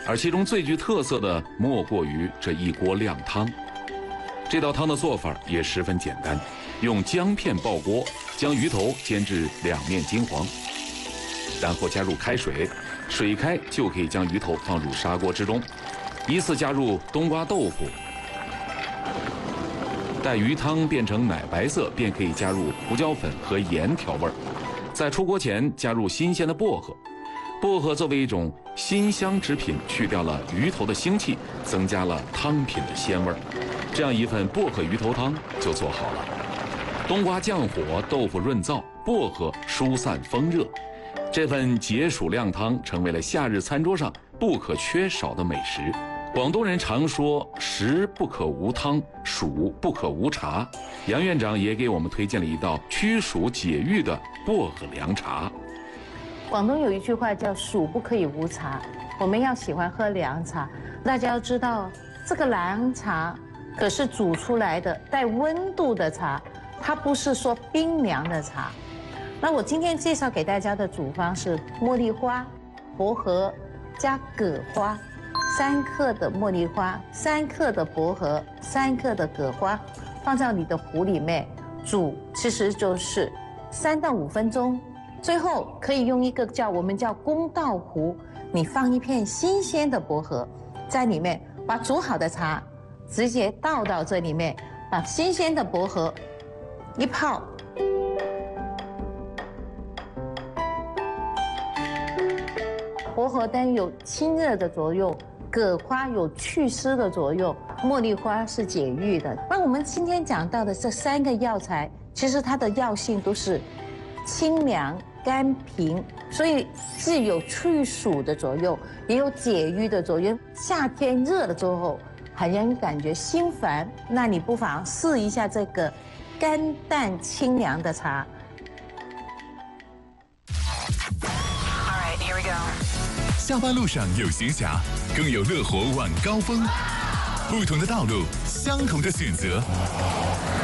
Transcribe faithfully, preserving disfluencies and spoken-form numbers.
而其中最具特色的莫过于这一锅靓汤。这道汤的做法也十分简单，用姜片爆锅，将鱼头煎至两面金黄，然后加入开水，水开就可以将鱼头放入砂锅之中，依次加入冬瓜豆腐。待鱼汤变成奶白色，便可以加入胡椒粉和盐调味儿。在出锅前加入新鲜的薄荷，薄荷作为一种辛香之品，去掉了鱼头的腥气，增加了汤品的鲜味儿。这样一份薄荷鱼头汤就做好了。冬瓜降火，豆腐润燥，薄荷疏散风热，这份解暑靓汤成为了夏日餐桌上不可缺少的美食。广东人常说食不可无汤，暑不可无茶。杨院长也给我们推荐了一道驱暑解郁的薄荷凉茶。 广东有一句话叫暑不可以无茶，我们要喜欢喝凉茶。大家要知道，这个凉茶可是煮出来的带温度的茶，它不是说冰凉的茶。那我今天介绍给大家的煮方是茉莉花、薄荷加葛花，三克的茉莉花，三克的薄荷，三克的葛花，放在你的壶里面煮，其实就是三到五分钟。最后可以用一个叫我们叫公道壶，你放一片新鲜的薄荷在里面，把煮好的茶直接倒到这里面，把新鲜的薄荷一泡，薄荷灯有清热的作用，葛花有祛湿的作用，茉莉花是解郁的。那我们今天讲到的这三个药材，其实它的药性都是清凉甘平，所以既有祛暑的作用，也有解郁的作用。夏天热了之后，很容易感觉心烦，那你不妨试一下这个甘淡清凉的茶。 下班路上有闲暇，更有乐活晚高峰。不同的道路，相同的选择。